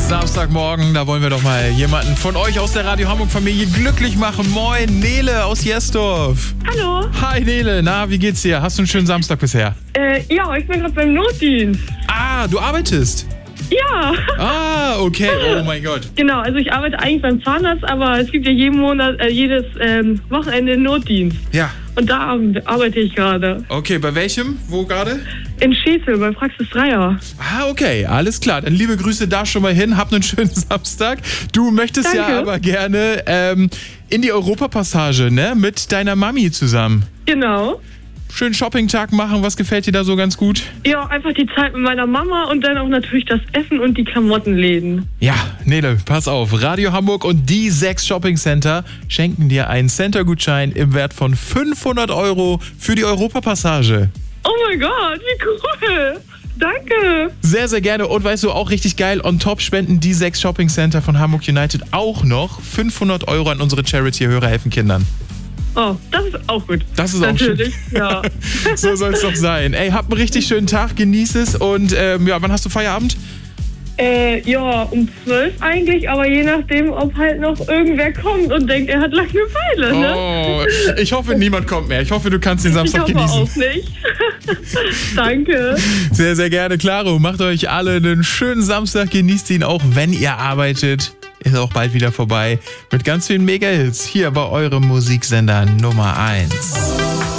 Samstagmorgen, da wollen wir doch mal jemanden von euch aus der Radio Hamburg-Familie glücklich machen. Moin, Nele aus Jesdorf. Hallo. Hi Nele, na, wie geht's dir? Hast du einen schönen Samstag bisher? Ja, ich bin gerade beim Notdienst. Ah, du arbeitest? Ja. Ah, okay, oh mein Gott. Genau, also ich arbeite eigentlich beim Zahnarzt, aber es gibt ja jedes Wochenende einen Notdienst. Ja. Und da arbeite ich gerade. Okay, bei welchem? Wo gerade? In Schesel, bei Praxis Dreier. Ah, okay, alles klar. Dann liebe Grüße da schon mal hin. Habt einen schönen Samstag. Du möchtest Danke. ja aber gerne in die Europapassage, ne? Mit deiner Mami zusammen. Genau. Schönen Shoppingtag machen. Was gefällt dir da so ganz gut? Ja, einfach die Zeit mit meiner Mama und dann auch natürlich das Essen und die Klamottenläden. Ja, Nele, pass auf. Radio Hamburg und die 6 Shoppingcenter schenken dir einen Center-Gutschein im Wert von 500 € für die Europapassage. Oh mein Gott, wie cool. Danke. Sehr, sehr gerne. Und weißt du, auch richtig geil, on top spenden die 6 Shoppingcenter von Hamburg United auch noch 500 € an unsere Charity Hörer helfen Kindern. Oh, das ist auch gut. Das ist natürlich, auch schön. Ja. So soll es doch sein. Ey, habt einen richtig schönen Tag, genieß es und ja, wann hast du Feierabend? Ja, um 12 eigentlich, aber je nachdem, ob halt noch irgendwer kommt und denkt, er hat Langeweile, ne? Oh, ich hoffe, niemand kommt mehr. Ich hoffe, du kannst den Samstag ich hoffe genießen. auch nicht. Danke. Sehr, sehr gerne. Claro, macht euch alle einen schönen Samstag. Genießt ihn auch, wenn ihr arbeitet. Ist auch bald wieder vorbei mit ganz vielen Mega-Hits hier bei eurem Musiksender Nummer 1.